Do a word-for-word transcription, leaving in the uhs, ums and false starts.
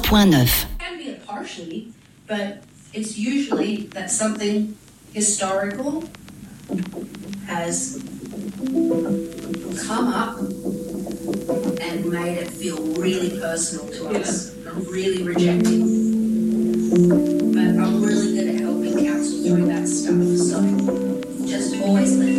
point neuf. Can be it partially, but it's usually that something historical has come up and made it feel really personal to us and really rejecting. But I'm really good at helping counsel through that stuff, so just always let